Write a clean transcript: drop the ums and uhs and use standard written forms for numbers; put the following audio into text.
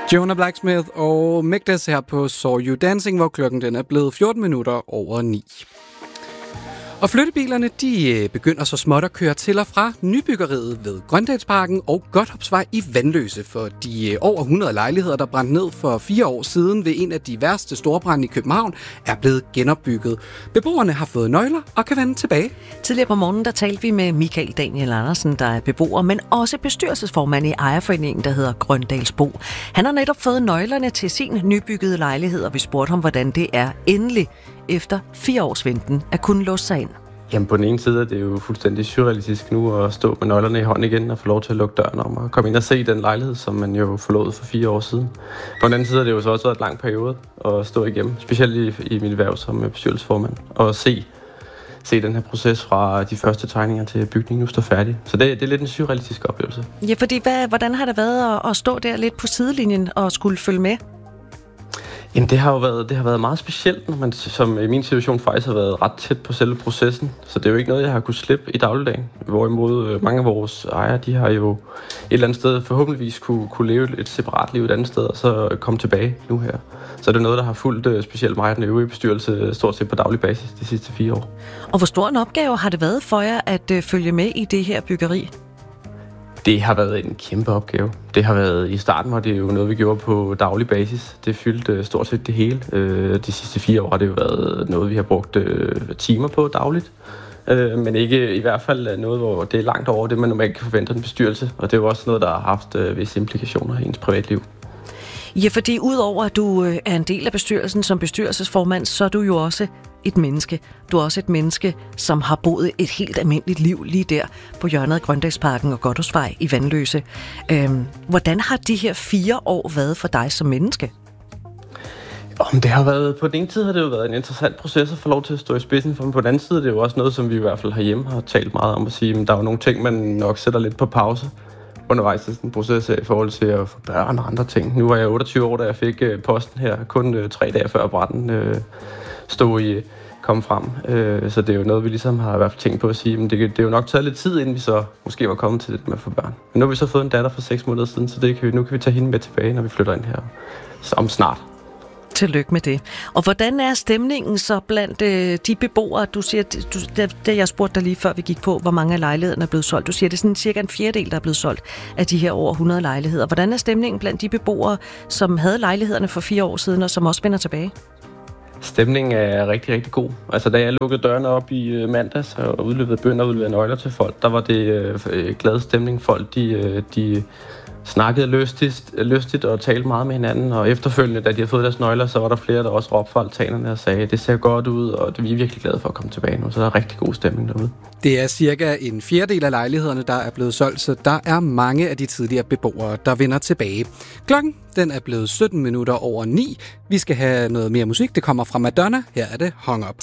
Jonah Blacksmith og Migdas her på Saw You Dancing, hvor klokken den er blevet 14 minutter over 9. Og flyttebilerne, de begynder så småt at køre til og fra nybyggeriet ved Grøndalsparken og Godthåbsvej i Vanløse for de over 100 lejligheder, der brændte ned for 4 år siden ved en af de værste storbrande i København, er blevet genopbygget. Beboerne har fået nøgler og kan vende tilbage. Tidligere på morgenen, der talte vi med Michael Daniel Andersen, der er beboer, men også bestyrelsesformand i ejerforeningen, der hedder Grøndalsbo. Han har netop fået nøglerne til sin nybyggede lejlighed, og vi spurgte ham, hvordan det er endelig efter 4 års venten at kunne låse sig ind. Jamen på den ene side er det jo fuldstændig surrealistisk nu at stå med nøglerne i hånden igen og få lov til at lukke døren om og komme ind og se den lejlighed, som man jo forlod for 4 år siden. På den anden side er det jo så også været et lang periode at stå igennem, specielt i mit erhverv som bestyrelsesformand, og se den her proces fra de første tegninger til bygningen nu står færdig. Så det er lidt en surrealistisk oplevelse. Ja, fordi hvordan har det været at stå der lidt på sidelinjen og skulle følge med? Jamen det har været meget specielt, når man som i min situation faktisk har været ret tæt på selve processen. Så det er jo ikke noget, jeg har kunnet slippe i dagligdagen. Hvorimod mange af vores ejere, de har jo et eller andet sted forhåbentligvis kunne leve et separat liv et andet sted, og så komme tilbage nu her. Så det er noget, der har fulgt specielt mig og den øvrige bestyrelse stort set på daglig basis de sidste 4 år. Og hvor stor en opgave har det været for jer at følge med i det her byggeri? Det har været en kæmpe opgave. Det har været, i starten var det jo noget, vi gjorde på daglig basis. Det fyldte stort set det hele. De sidste 4 år har det jo været noget, vi har brugt timer på dagligt. Men ikke i hvert fald noget, hvor det er langt over det, man normalt kan forvente af en bestyrelse. Og det er jo også noget, der har haft visse implikationer i ens privatliv. Ja, fordi udover at du er en del af bestyrelsen som bestyrelsesformand, så er du jo også et menneske. Du er også et menneske, som har boet et helt almindeligt liv lige der på hjørnet af Grøndalsparken og Godthåbsvej i Vanløse. Hvordan har de her 4 år været for dig som menneske? Det har været, på den ene side har det jo været en interessant proces at få lov til at stå i spidsen for, men på den anden side er det jo også noget, som vi i hvert fald herhjemme har talt meget om at sige, at der er jo nogle ting, man nok sætter lidt på pause undervejs i den proces i forhold til at få børn og andre ting. Nu var jeg 28 år, da jeg fik posten her, kun 3 dage før branden kom frem. Så det er jo noget, vi ligesom har i hvert fald tænkt på at sige, men det er jo nok taget lidt tid, inden vi så måske var kommet til det med at få børn. Men nu har vi så fået en datter for 6 måneder siden, så nu kan vi tage hende med tilbage, når vi flytter ind her om snart. Tillykke med det. Og hvordan er stemningen så blandt de beboere? Du siger, da jeg spurgte dig lige før vi gik på, hvor mange af lejlighederne er blevet solgt. Du siger, det er sådan cirka en fjerdedel, der er blevet solgt af de her over 100 lejligheder. Hvordan er stemningen blandt de beboere, som havde lejlighederne for 4 år siden, og som også vender tilbage? Stemningen er rigtig, rigtig god. Altså, da jeg lukkede dørene op i mandags og udlevede bønder og udlevede nøgler til folk, der var det glad stemning. Folk, de snakkede lystigt og talte meget med hinanden, og efterfølgende, da de havde fået deres nøgler, så var der flere, der også råbte fra altanerne og sagde, det ser godt ud, og vi er virkelig glade for at komme tilbage nu, så der er rigtig god stemning derude. Det er cirka en fjerdedel af lejlighederne, der er blevet solgt, så der er mange af de tidligere beboere, der vender tilbage. Klokken, den er blevet 17 minutter over 9. Vi skal have noget mere musik, det kommer fra Madonna. Her er det Hung Up.